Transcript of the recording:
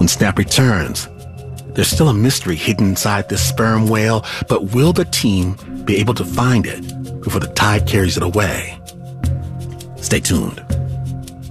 when Snap returns. There's still a mystery hidden inside this sperm whale, but will the team be able to find it before the tide carries it away? Stay tuned.